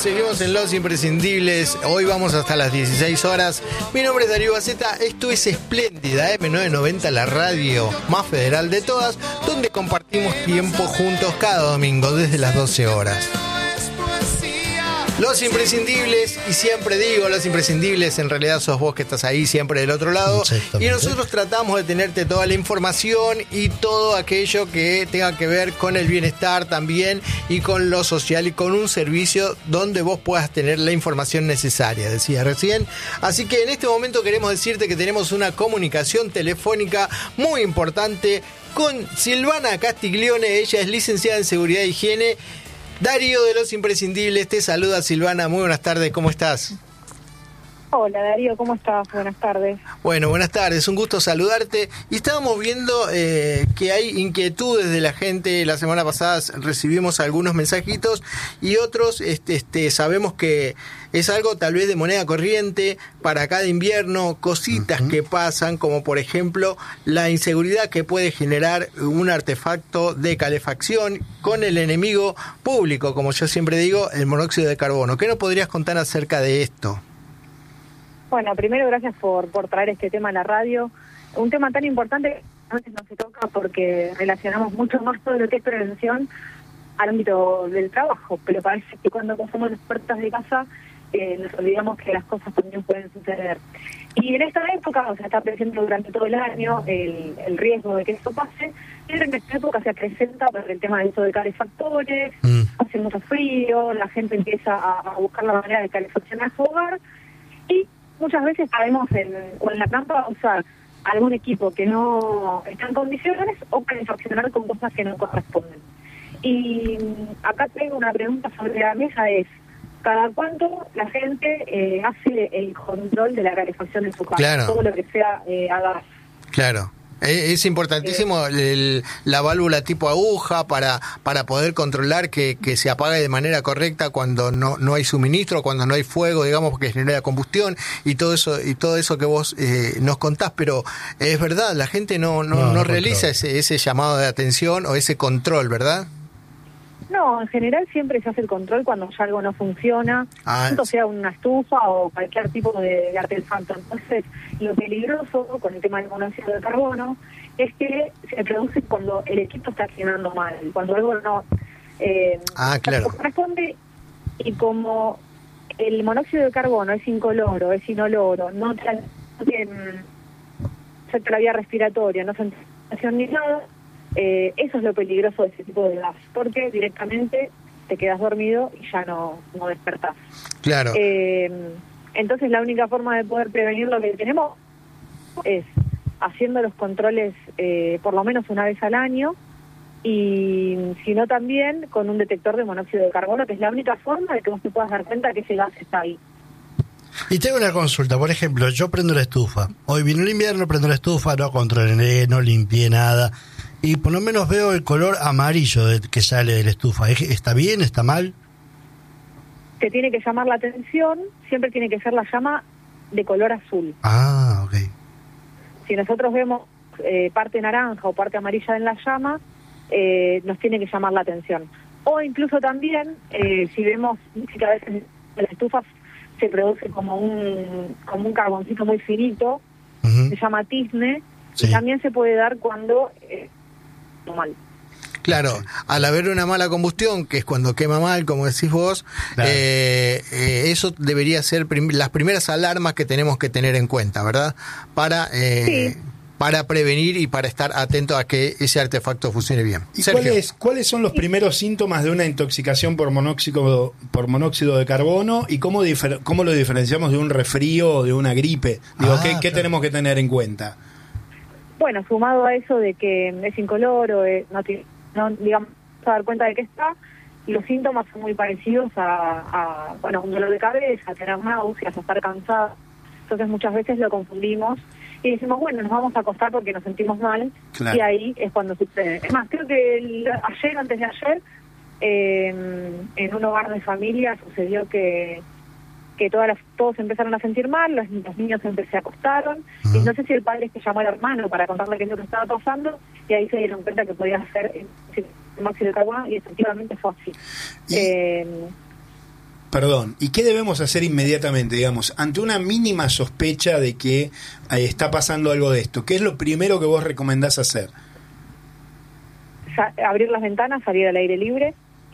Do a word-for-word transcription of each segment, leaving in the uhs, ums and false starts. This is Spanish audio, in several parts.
seguimos en Los Imprescindibles. Hoy vamos hasta las dieciséis horas. Mi nombre es Darío Baceta. Esto es Espléndida, eme novecientos noventa, la radio más federal de todas, donde compartimos tiempo juntos cada domingo desde las doce horas. Los Imprescindibles, y siempre digo Los Imprescindibles, en realidad sos vos que estás ahí siempre del otro lado, y nosotros tratamos de tenerte toda la información y todo aquello que tenga que ver con el bienestar también y con lo social y con un servicio donde vos puedas tener la información necesaria, decía recién. Así que en este momento queremos decirte que tenemos una comunicación telefónica muy importante con Silvana Castiglione. Ella es licenciada en Seguridad e Higiene. Darío de Los Imprescindibles, te saluda Silvana, muy buenas tardes, ¿cómo estás? Hola Darío, ¿cómo estás? Buenas tardes. Bueno, buenas tardes, un gusto saludarte. Y estábamos viendo eh, que hay inquietudes de la gente. La semana pasada recibimos algunos mensajitos y otros este, este, sabemos que es algo tal vez de moneda corriente para cada invierno, cositas uh-huh. que pasan, como por ejemplo la inseguridad que puede generar un artefacto de calefacción con el enemigo público, como yo siempre digo, el monóxido de carbono. ¿Qué nos podrías contar acerca de esto? Bueno, primero gracias por, por traer este tema a la radio. Un tema tan importante que a veces no se toca porque relacionamos mucho más todo lo que es prevención al ámbito del trabajo, pero parece que cuando pasamos las puertas de casa eh, nos olvidamos que las cosas también pueden suceder. Y en esta época, o sea, está presente durante todo el año el, el riesgo de que eso pase, pero en esta época se acrecenta por el tema del uso de calefactores, mm. hace mucho frío, la gente empieza a, a buscar la manera de calefaccionar su hogar y muchas veces sabemos en, o en la trampa usar algún equipo que no está en condiciones o calefaccionar con cosas que no corresponden. Y acá tengo una pregunta sobre la mesa, es ¿cada cuánto la gente eh, hace el control de la calefacción de su casa? Claro. Todo lo que sea eh, a gas. Claro. Es importantísimo el, la válvula tipo aguja para para poder controlar que, que se apague de manera correcta cuando no no hay suministro, cuando no hay fuego, digamos, porque genera combustión y todo eso y todo eso que vos eh, nos contás. Pero es verdad, la gente no no, no, no, no realiza ese ese llamado de atención o ese control, ¿verdad? No, en general siempre se hace el control cuando ya algo no funciona, ah, tanto sea una estufa o cualquier tipo de, de artefacto. Entonces, lo peligroso con el tema del monóxido de carbono es que se produce cuando el equipo está accionando mal, cuando algo no eh, ah, claro. corresponde, y como el monóxido de carbono es incoloro, es inoloro, no tiene afecta la vía respiratoria, no se ni nada. Eh, eso es lo peligroso de ese tipo de gas, porque directamente te quedas dormido y ya no, no despertás. Claro. Eh, entonces la única forma de poder prevenir lo que tenemos es haciendo los controles eh, por lo menos una vez al año, y si no también con un detector de monóxido de carbono, que es la única forma de que vos te puedas dar cuenta que ese gas está ahí. Y tengo una consulta, por ejemplo, yo prendo la estufa. Hoy vino el invierno, prendo la estufa, no controlé, no limpié nada. Y por lo menos veo el color amarillo de, que sale de la estufa. ¿Está bien? ¿Está mal? Te tiene que llamar la atención, siempre tiene que ser la llama de color azul. Ah, ok. Si nosotros vemos eh, parte naranja o parte amarilla en la llama, eh, nos tiene que llamar la atención. O incluso también, eh, si vemos que a veces en las estufas se produce como un como un carboncito muy finito, uh-huh. se llama tizne, sí. Y también se puede dar cuando eh, mal. Claro, al haber una mala combustión, que es cuando quema mal, como decís vos, claro. eh, eh, eso debería ser prim- las primeras alarmas que tenemos que tener en cuenta, ¿verdad? Para eh, sí. para prevenir y para estar atento a que ese artefacto funcione bien. ¿Y cuáles, cuáles son los primeros síntomas de una intoxicación por monóxido por monóxido de carbono y cómo difer- cómo lo diferenciamos de un resfrío o de una gripe? Digo, ah, ¿qué, claro. ¿qué tenemos que tener en cuenta? Bueno, sumado a eso de que es incoloro, eh, no, no digamos, a dar cuenta de que está, y los síntomas son muy parecidos a, a bueno, un dolor de cabeza, a tener náuseas, a estar cansado. Entonces muchas veces lo confundimos y decimos, bueno, nos vamos a acostar porque nos sentimos mal, claro. Y ahí es cuando sucede. Es más, creo que el, ayer, antes de ayer, eh, en un hogar de familia sucedió que que todas las, todos empezaron a sentir mal, los, los niños se acostaron, uh-huh. y no sé si el padre es que llamó al hermano para contarle qué es lo que estaba pasando, y ahí se dieron cuenta que podía hacer el monóxido de carbono, y efectivamente fue así. ¿Y, eh, Perdón, ¿y qué debemos hacer inmediatamente, digamos, ante una mínima sospecha de que eh, está pasando algo de esto? ¿Qué es lo primero que vos recomendás hacer? Sa- abrir las ventanas, salir al aire libre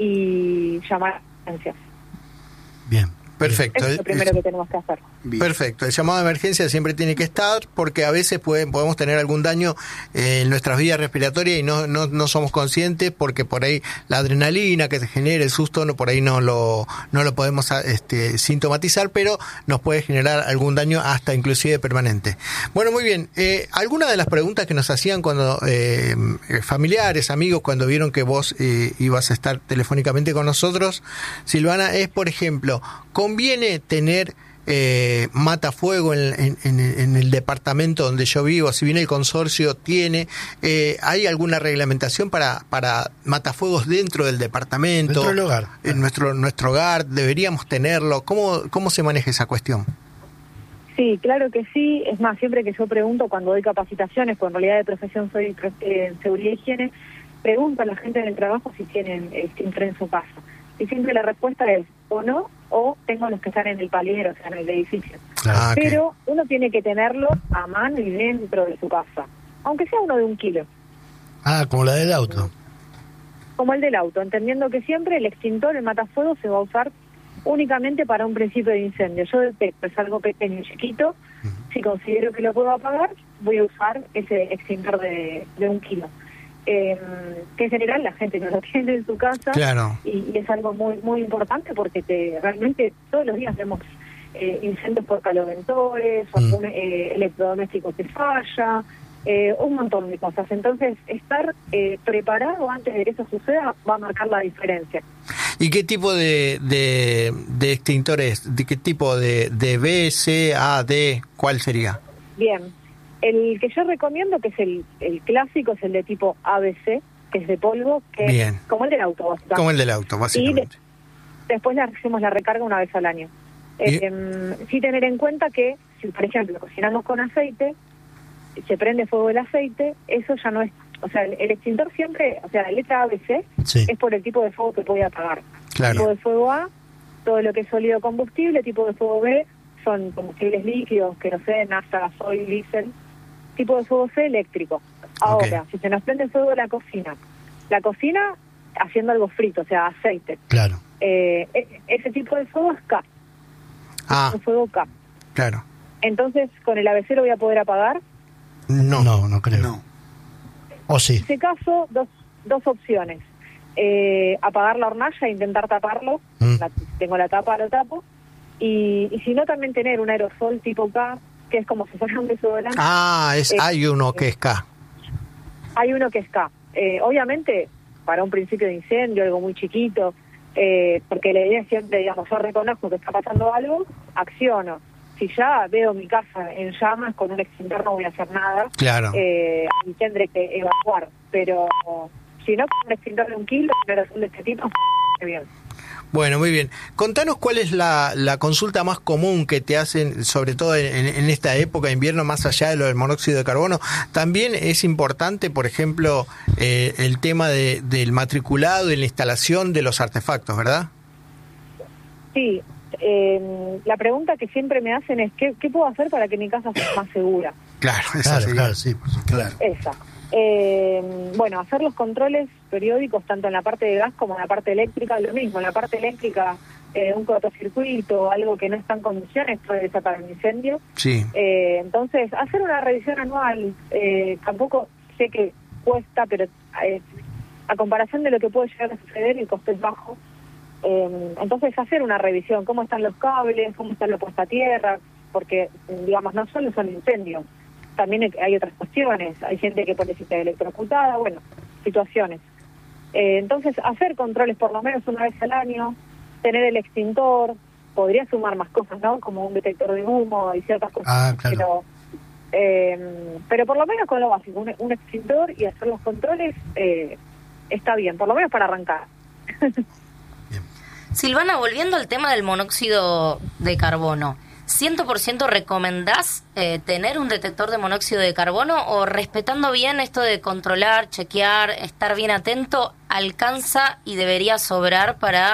y llamar a emergencias. Bien. Perfecto. Eso es lo primero que tenemos que hacer. Bien. Perfecto. El llamado de emergencia siempre tiene que estar porque a veces pueden, podemos tener algún daño eh, en nuestras vías respiratorias y no, no, no somos conscientes porque por ahí la adrenalina que se genera, el susto, no, por ahí no lo, no lo podemos este, sintomatizar, pero nos puede generar algún daño hasta inclusive permanente. Bueno, muy bien. Eh, algunas de las preguntas que nos hacían cuando eh, familiares, amigos, cuando vieron que vos eh, ibas a estar telefónicamente con nosotros, Silvana, es, por ejemplo, ¿conviene tener eh, matafuego en, en, en, en el departamento donde yo vivo? Si bien el consorcio tiene, eh, ¿hay alguna reglamentación para, para matafuegos dentro del departamento? Dentro del hogar. En nuestro, nuestro hogar, ¿deberíamos tenerlo? ¿Cómo, cómo se maneja esa cuestión? Sí, claro que sí. Es más, siempre que yo pregunto cuando doy capacitaciones, pues en realidad de profesión soy eh, en seguridad y higiene, pregunto a la gente del trabajo si tienen extintor en su casa. Y siempre la respuesta es o no, o tengo los que están en el paliero, o sea, en el edificio. Ah, okay. Pero uno tiene que tenerlo a mano y dentro de su casa, aunque sea uno de un kilo. Ah, como la del auto. Como el del auto, entendiendo que siempre el extintor, el matafuego, se va a usar únicamente para un principio de incendio. Yo detecto, es algo pequeño y chiquito, uh-huh. Si considero que lo puedo apagar, voy a usar ese extintor de, de un kilo. Eh, que en general la gente no lo tiene en su casa, claro. y, y es algo muy muy importante porque te, realmente todos los días vemos eh, incendios por caloventores, mm. algún eh, electrodoméstico que falla, eh, un montón de cosas. Entonces estar eh, preparado antes de que eso suceda va a marcar la diferencia. ¿Y qué tipo de, de, de extintores? ¿De qué tipo de, de B, C, A, D? ¿Cuál sería? Bien. El que yo recomiendo, que es el, el clásico, es el de tipo A B C, que es de polvo, que Bien. es como el del auto, básicamente. Como el del auto, básicamente. Y de, después le hacemos la recarga una vez al año. Eh, sí tener en cuenta que, si por ejemplo cocinamos con aceite, se prende fuego el aceite, eso ya no es... O sea, el, el extintor siempre, o sea, la letra A B C sí. es por el tipo de fuego que puede apagar. Claro. Tipo de fuego A, todo lo que es sólido combustible, tipo de fuego B, son combustibles líquidos, que no sé, nafta, gasoil, diésel. Tipo de fuego C, eléctrico. Ahora, okay. Si se nos prende fuego la cocina, la cocina haciendo algo frito, o sea, aceite. Claro. Eh, ese tipo de fuego es K. Ah. Es fuego K. Claro. Entonces, ¿con el A B C lo voy a poder apagar? No, no, no creo. No. ¿O sí? En ese caso, dos, dos opciones. Eh, apagar la hornalla e intentar taparlo. Mm. La, tengo la tapa, lo tapo. Y, y si no, también tener un aerosol tipo K, que es como si fuera un desodorante. Ah, es, eh, hay uno que es K. Hay uno que es K. Eh, obviamente, para un principio de incendio, algo muy chiquito, eh, porque la idea es siempre, digamos, yo reconozco que está pasando algo, acciono. Si ya veo mi casa en llamas, con un extintor no voy a hacer nada. Claro. Eh, y tendré que evacuar. Pero si no, con un extintor de un kilo, un aerosol de este tipo, bien. Bueno, muy bien. Contanos cuál es la, la consulta más común que te hacen, sobre todo en, en esta época de invierno, más allá de lo del monóxido de carbono. También es importante, por ejemplo, eh, el tema de, del matriculado y la instalación de los artefactos, ¿verdad? Sí. Eh, la pregunta que siempre me hacen es, ¿qué, qué puedo hacer para que mi casa sea más segura? Claro, esa claro, sería. claro, sí, claro. Esa. Eh, bueno, hacer los controles periódicos tanto en la parte de gas como en la parte eléctrica, lo mismo. En la parte eléctrica, eh, un cortocircuito, algo que no está en condiciones puede desatar un incendio. Sí. Eh, entonces, hacer una revisión anual, eh, tampoco sé que cuesta, pero eh, a comparación de lo que puede llegar a suceder, el costo es bajo. Eh, entonces, hacer una revisión, cómo están los cables, cómo está la puesta a tierra, porque, digamos, no solo son incendios, también hay otras cuestiones, hay gente que puede estar electrocutada, bueno, situaciones. Eh, entonces, hacer controles por lo menos una vez al año, tener el extintor, podría sumar más cosas, ¿no? Como un detector de humo y ciertas cosas. Ah, claro. Pero, eh, pero por lo menos con lo básico, un, un extintor y hacer los controles eh, está bien, por lo menos para arrancar. Bien. Silvana, volviendo al tema del monóxido de carbono, ¿cien por ciento recomendás eh, tener un detector de monóxido de carbono o respetando bien esto de controlar, chequear, estar bien atento, alcanza y debería sobrar para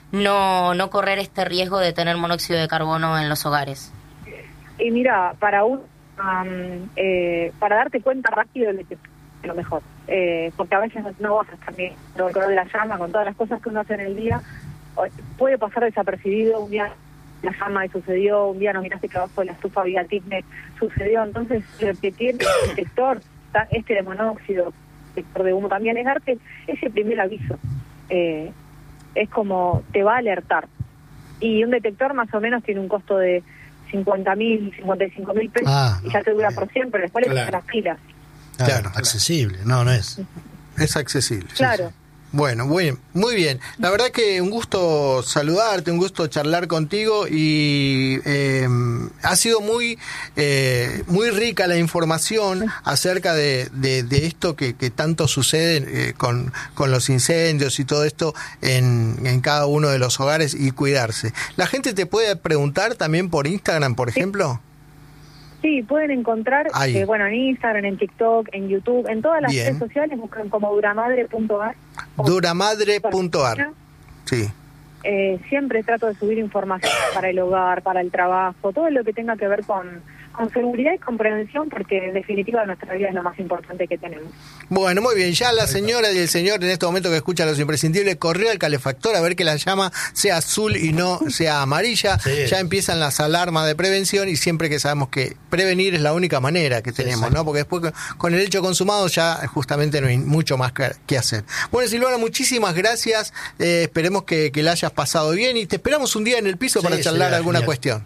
no, no correr este riesgo de tener monóxido de carbono en los hogares? Y mira, para un um, eh, para darte cuenta rápido de lo mejor, eh, porque a veces no vas a estar bien con el color de la llama, con todas las cosas que uno hace en el día, puede pasar desapercibido. Un día la llama y sucedió, un día no miraste que abajo de la estufa había ticne, sucedió. Entonces, lo que tiene el detector, este de monóxido, detector de humo también, es darte ese primer aviso. Eh, es como te va a alertar. Y un detector más o menos tiene un costo de cincuenta mil, cincuenta y cinco mil pesos, ah, y ya te dura por siempre, después le claro. las pilas. Claro, Claro, accesible, no, no es. Es accesible. Claro. Sí, sí. Bueno, muy bien, muy bien. La verdad que un gusto saludarte, un gusto charlar contigo y eh, ha sido muy eh, muy rica la información acerca de, de, de esto que, que tanto sucede eh, con, con los incendios y todo esto en, en cada uno de los hogares y cuidarse. La gente te puede preguntar también por Instagram, por ejemplo. Sí, pueden encontrar, eh, bueno, en Instagram, en TikTok, en YouTube, en todas las Bien. redes sociales, buscan como duramadre punto ar. Duramadre punto ar. Sí. Eh, siempre trato de subir información para el hogar, para el trabajo, todo lo que tenga que ver con, con seguridad y con prevención, porque en definitiva nuestra vida es lo más importante que tenemos. Bueno, muy bien, ya la señora y el señor en este momento que escucha Los Imprescindibles corrió al calefactor a ver que la llama sea azul y no sea amarilla. Sí. Ya empiezan las alarmas de prevención y siempre que sabemos que prevenir es la única manera que tenemos, sí, ¿no? Porque después con el hecho consumado ya justamente no hay mucho más que hacer. Bueno, Silvana, muchísimas gracias, eh, esperemos que, que la hayas pasado bien y te esperamos un día en el piso, sí, para charlar, sí, alguna genial. cuestión.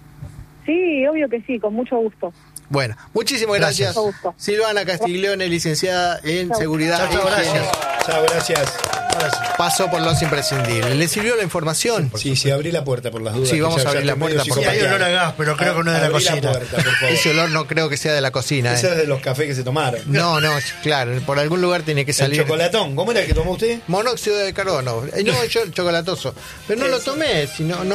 Sí, obvio que sí, con mucho gusto. Bueno, muchísimas gracias. gracias. Silvana Castiglione, licenciada en chau. Seguridad. Chao, gracias. Chao, gracias. Pasó por Los Imprescindibles. ¿Le sirvió la información? Sí, sí, abrí la puerta por las dudas. Sí, vamos a abrir la puerta. Sí, hay olor a gas, pero creo que no es de la cocina. La puerta, por favor. Ese olor no creo que sea de la cocina. Ese eh. es de los cafés que se tomaron. No, no, claro, por algún lugar tiene que salir. El chocolatón, ¿cómo era el que tomó usted? Monóxido de carbono. No, yo el chocolatoso. Pero no lo tomé, sino no.